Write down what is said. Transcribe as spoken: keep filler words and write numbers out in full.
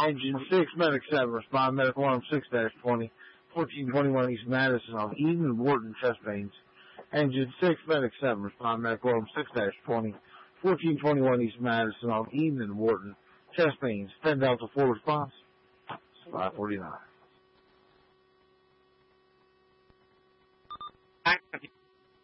Engine six, Medic seven, respond, Medic alarm six dash twenty, fourteen twenty-one East Madison on Eden and Wharton, chest pains. Engine six, Medic seven, respond, Medic alarm six dash twenty, fourteen twenty-one East Madison on Eden and Wharton, chest pains. ten Delta four response, five forty-nine. Active